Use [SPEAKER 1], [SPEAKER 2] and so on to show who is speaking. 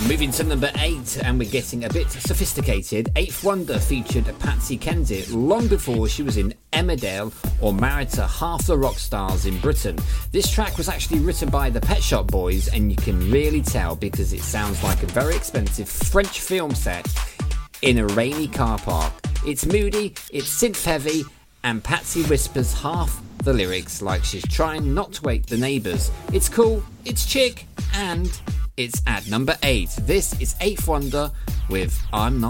[SPEAKER 1] Moving to number 8, and we're getting a bit sophisticated. Eighth Wonder featured Patsy Kensit long before she was in Emmerdale or married to half the rock stars in Britain. This track was actually written by the Pet Shop Boys, and you can really tell because it sounds like a very expensive French film set in a rainy car park. It's moody, it's synth heavy, and Patsy whispers half the lyrics like she's trying not to wake the neighbours. It's cool, it's chic, and it's at number 8. This is Eighth Wonder with I'm Not